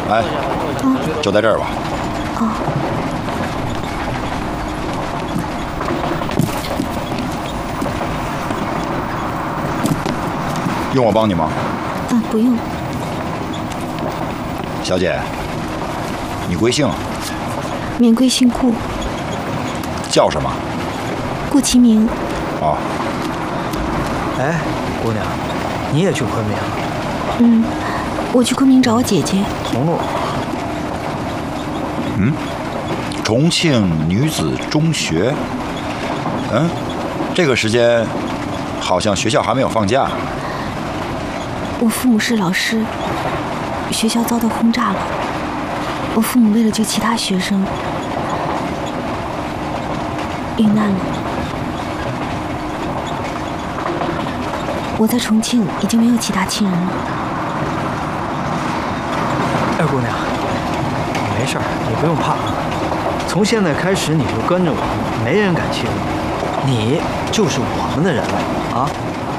哎，就在这儿吧。 哦。 用我帮你吗？ 不用。 小姐，你贵姓？ 免贵姓顾。 叫什么？ 顾其明。 哦。 哎，姑娘，你也去昆明？ 我去昆明找我姐姐。 同路。 重庆女子中学。这个时间好像学校还没有放假。 我父母是老师，学校遭到轰炸了。我父母为了救其他学生，遇难了。我在重庆已经没有其他亲人了。 二姑娘，没事儿，你不用怕。从现在开始你就跟着我，没人敢欺负你，你就是我们的人了啊！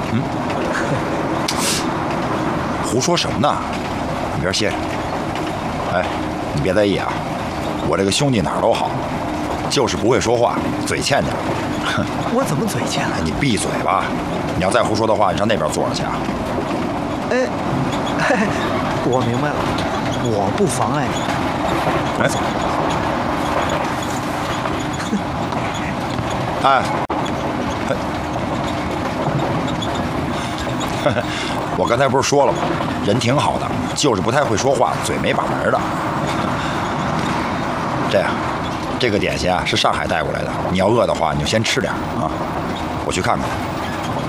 胡说什么呢？一边歇着。哎，你别在意啊，我这个兄弟哪儿都好，就是不会说话，嘴欠点。 我怎么嘴欠了？ 你闭嘴吧！你要再胡说的话，你上那边坐着去啊。 哎，我明白了，我不妨碍你。 哎，哎，我刚才不是说了吗？人挺好的，就是不太会说话，嘴没把门的。这样，这个点心啊是上海带过来的，你要饿的话你就先吃点啊。我去看看。